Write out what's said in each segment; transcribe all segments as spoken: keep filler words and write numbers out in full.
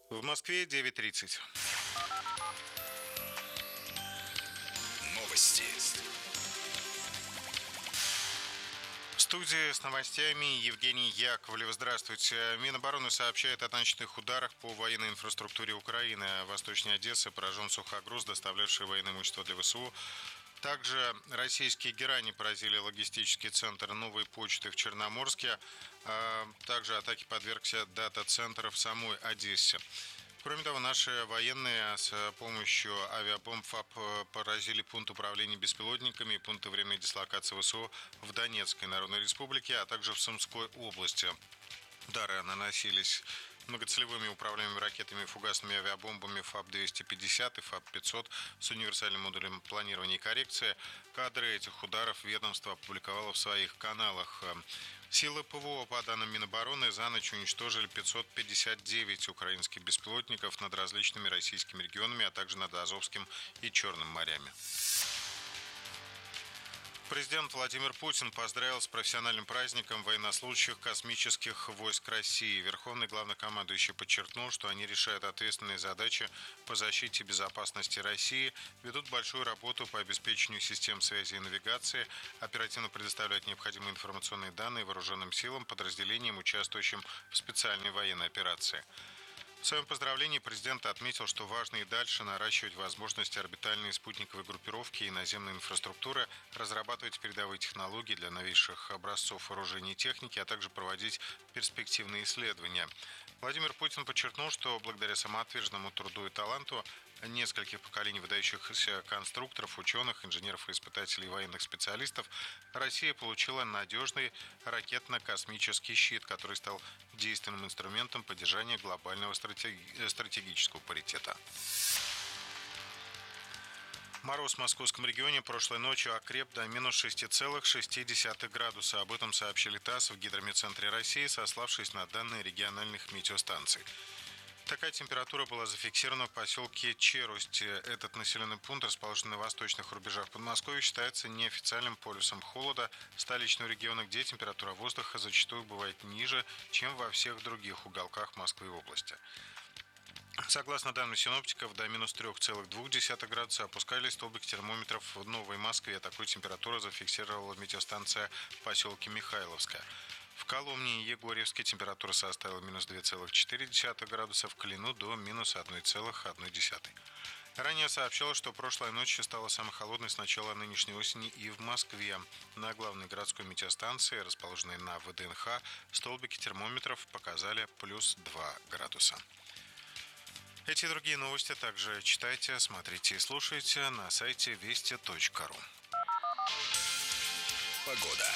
В Москве девять тридцать. Новости. В студии с новостями Евгений Яковлев. Здравствуйте. Минобороны сообщает о ночных ударах по военной инфраструктуре Украины. Восточнее Одессы поражен сухогруз, доставлявший военное имущество для ВСУ. Также российские герани поразили логистический центр новой почты в Черноморске. Также атаке подвергся дата-центр в самой Одессе. Кроме того, наши военные с помощью авиабомб ФАП поразили пункт управления беспилотниками и пункты временной дислокации ВСУ в Донецкой Народной Республике, а также в Сумской области. Удары наносились многоцелевыми управляемыми ракетами и фугасными авиабомбами ФАП двести пятьдесят и ФАП пятьсот с универсальным модулем планирования и коррекции. Кадры этих ударов ведомство опубликовало в своих каналах. Силы ПВО, по данным Минобороны, за ночь уничтожили пятьсот пятьдесят девять украинских беспилотников над различными российскими регионами, а также над Азовским и Черным морями. Президент Владимир Путин поздравил с профессиональным праздником военнослужащих космических войск России. Верховный главнокомандующий подчеркнул, что они решают ответственные задачи по защите и безопасности России, ведут большую работу по обеспечению систем связи и навигации, оперативно предоставляют необходимые информационные данные вооруженным силам, подразделениям, участвующим в специальной военной операции. В своем поздравлении президент отметил, что важно и дальше наращивать возможности орбитальной и спутниковой группировки и наземной инфраструктуры, разрабатывать передовые технологии для новейших образцов вооружений и техники, а также проводить перспективные исследования. Владимир Путин подчеркнул, что благодаря самоотверженному труду и таланту нескольких поколений выдающихся конструкторов, ученых, инженеров и испытателей и военных специалистов Россия получила надежный ракетно-космический щит, который стал действенным инструментом поддержания глобального стратеги- стратегического паритета. Мороз в московском регионе прошлой ночью окреп до минус шесть целых шесть десятых градуса. Об этом сообщили ТАСС в Гидрометцентре России, сославшись на данные региональных метеостанций. Такая температура была зафиксирована в поселке Черусти. Этот населенный пункт, расположенный на восточных рубежах Подмосковья, считается неофициальным полюсом холода столичного региона, где температура воздуха зачастую бывает ниже, чем во всех других уголках Москвы и области. Согласно данным синоптиков, до минус три целых два десятых градуса опускались столбики термометров в Новой Москве. Такую температуру зафиксировала метеостанция в поселке Михайловская. В Коломне и Егорьевске температура составила минус два целых четыре десятых градуса, в Клину до минус один целых одна десятая. Ранее сообщалось, что прошлой ночью стала самой холодной с начала нынешней осени и в Москве. На главной городской метеостанции, расположенной на ВДНХ, столбики термометров показали плюс два градуса. Эти и другие новости также читайте, смотрите и слушайте на сайте вести точка ру. Погода.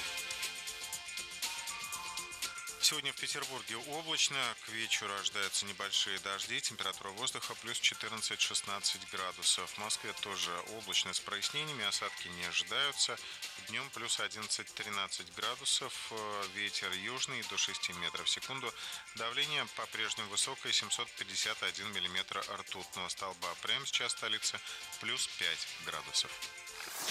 Сегодня в Петербурге облачно, к вечеру ожидаются небольшие дожди, температура воздуха плюс четырнадцать-шестнадцать градусов. В Москве тоже облачно с прояснениями, осадки не ожидаются. Днем плюс одиннадцать-тринадцать градусов, ветер южный до шести метров в секунду. Давление по-прежнему высокое, семьсот пятьдесят один миллиметр ртутного столба. Прямо сейчас столица плюс пять градусов.